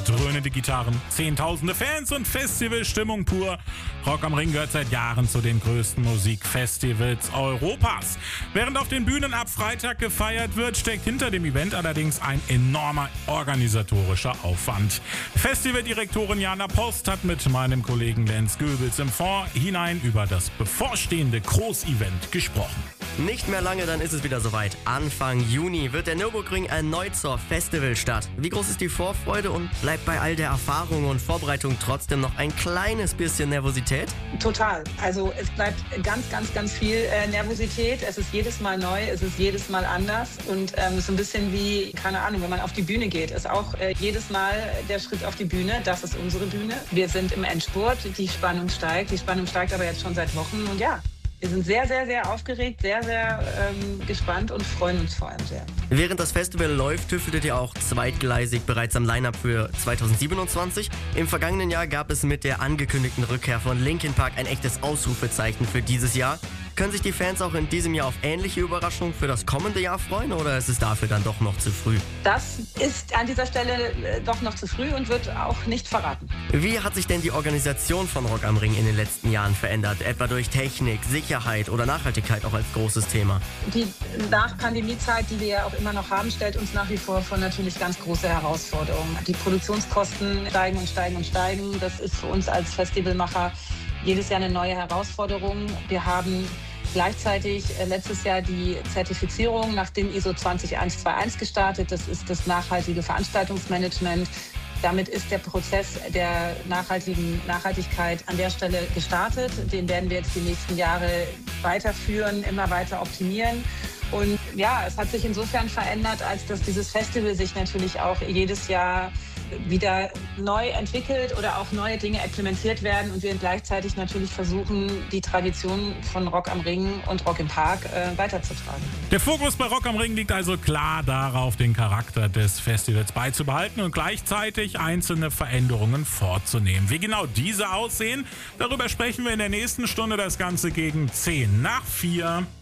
dröhnende Gitarren, zehntausende Fans und Festivalstimmung pur. Rock am Ring gehört seit Jahren zu den größten Musikfestivals Europas. Während auf den Bühnen ab Freitag gefeiert wird, steckt hinter dem Event allerdings ein enormer organisatorischer Aufwand. Festivaldirektorin Jana Post hat mit meinem Kollegen Lenz Goebels im Vorhinein über das bevorstehende Großevent gesprochen. Nicht mehr lange, dann ist es wieder soweit. Anfang Juni wird der Nürburgring erneut zur Festivalstadt. Wie groß ist die Vorfreude und bleibt bei all der Erfahrung und Vorbereitung trotzdem noch ein kleines bisschen Nervosität? Total. Also es bleibt ganz viel Nervosität. Es ist jedes Mal neu, es ist jedes Mal anders und so ein bisschen wie, keine Ahnung, wenn man auf die Bühne geht, ist auch jedes Mal der Schritt auf die Bühne. Das ist unsere Bühne. Wir sind im Endspurt, die Spannung steigt aber jetzt schon seit Wochen und ja. Wir sind sehr aufgeregt, sehr gespannt und freuen uns vor allem sehr. Während das Festival läuft, tüftelt ihr auch zweitgleisig bereits am Line-Up für 2027. Im vergangenen Jahr gab es mit der angekündigten Rückkehr von Linkin Park ein echtes Ausrufezeichen für dieses Jahr. Können sich die Fans auch in diesem Jahr auf ähnliche Überraschungen für das kommende Jahr freuen oder ist es dafür dann doch noch zu früh? Das ist an dieser Stelle doch noch zu früh und wird auch nicht verraten. Wie hat sich denn die Organisation von Rock am Ring in den letzten Jahren verändert? Etwa durch Technik, Sicherheit oder Nachhaltigkeit auch als großes Thema? Die Nach-Pandemie-Zeit, die wir ja auch immer noch haben, stellt uns nach wie vor vor natürlich ganz große Herausforderungen. Die Produktionskosten steigen und steigen. Das ist für uns als Festivalmacher jedes Jahr eine neue Herausforderung. Wir haben gleichzeitig letztes Jahr die Zertifizierung nach dem ISO 20121 gestartet. Das ist das nachhaltige Veranstaltungsmanagement. Damit ist der Prozess der Nachhaltigkeit an der Stelle gestartet. Den werden wir jetzt die nächsten Jahre weiterführen, immer weiter optimieren. Und ja, es hat sich insofern verändert, als dass dieses Festival sich natürlich auch jedes Jahr wieder neu entwickelt oder auch neue Dinge implementiert werden und wir gleichzeitig natürlich versuchen, die Tradition von Rock am Ring und Rock im Park weiterzutragen. Der Fokus bei Rock am Ring liegt also klar darauf, den Charakter des Festivals beizubehalten und gleichzeitig einzelne Veränderungen vorzunehmen. Wie genau diese aussehen, darüber sprechen wir in der nächsten Stunde. Das Ganze gegen 10 nach 4.